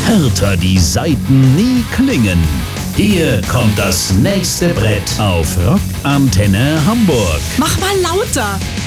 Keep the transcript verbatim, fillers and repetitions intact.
härter die Saiten nie klingen. Hier kommt das nächste Brett auf Rockantenne Hamburg. Mach mal lauter.